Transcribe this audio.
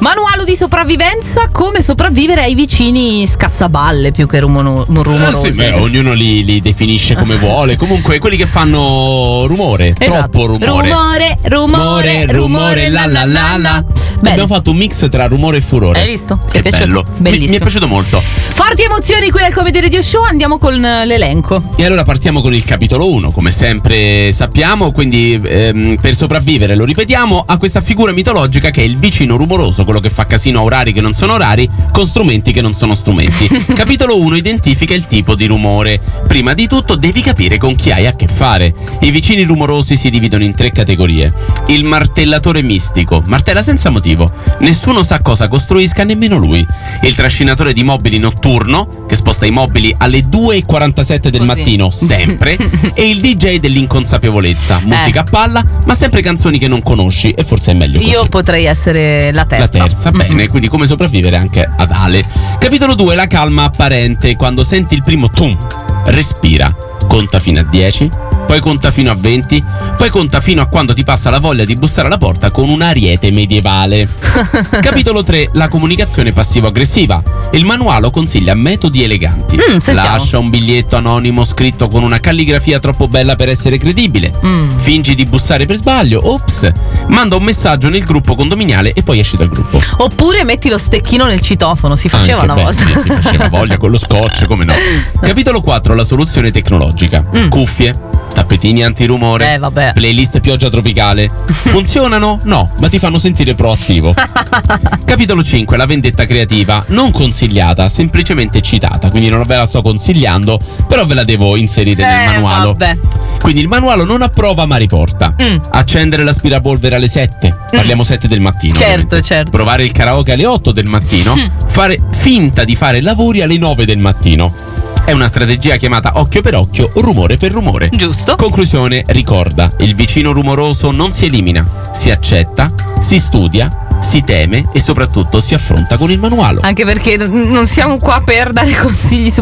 Manuale di sopravvivenza, come sopravvivere ai vicini scassaballe più che rumorosi. Sì, ognuno li definisce come vuole. Comunque quelli che fanno rumore, Esatto. troppo rumore. Rumore, la la la la. Bene. Abbiamo fatto un mix tra rumore e furore. Hai visto? Ti Che è piaciuto? bello. Bellissimo. Mi è piaciuto molto. Forti emozioni qui al Comedy Radio Show, andiamo con l'elenco. E allora partiamo con il capitolo 1, come sempre sappiamo, quindi per sopravvivere, lo ripetiamo, a questa figura mitologica che è il vicino rumoroso, quello che fa casino a orari che non sono orari, con strumenti che non sono strumenti. Capitolo 1 identifica il tipo di rumore. Prima di tutto devi capire con chi hai a che fare. I vicini rumorosi si dividono in 3 categorie. Il martellatore mistico, martella senza motivo, nessuno sa cosa costruisca, nemmeno lui. Il trascinatore di mobili notturno, che sposta i mobili alle 2:47 del mattino, sempre. E il DJ dell'inconsapevolezza, musica a palla, ma sempre canzoni che non conosci, e forse è meglio così. Io potrei essere la terza. La terza, bene, quindi come sopravvivere anche ad Ale. Capitolo 2, la calma apparente. Quando senti il primo tum, respira, conta fino a 10, poi conta fino a 20, poi conta fino a quando ti passa la voglia di bussare alla porta con un ariete medievale. Capitolo 3, la comunicazione passivo-aggressiva. Il manuale consiglia metodi eleganti. Lascia un biglietto anonimo scritto con una calligrafia troppo bella per essere credibile. Fingi di bussare per sbaglio, ops. Manda un messaggio nel gruppo condominiale e poi esci dal gruppo. Oppure metti lo stecchino nel citofono, si faceva Anche, una volta. Si faceva voglia con lo scotch, come no. Capitolo 4, la soluzione tecnologica. Cuffie, tappetini antirumore, playlist pioggia tropicale. Funzionano? No, ma ti fanno sentire proattivo. Capitolo 5, la vendetta creativa. Non consigliata, semplicemente citata, quindi non ve la sto consigliando, però ve la devo inserire nel manuale. Quindi il manuale non approva ma riporta. Accendere l'aspirapolvere alle 7. Parliamo 7 del mattino. Certo. Provare il karaoke alle 8 del mattino. Fare finta di fare lavori alle 9 del mattino. È una strategia chiamata occhio per occhio, rumore per rumore. Giusto. Conclusione, ricorda, il vicino rumoroso non si elimina, si accetta, si studia, si teme e soprattutto si affronta con il manuale. Anche perché non siamo qua per dare consigli su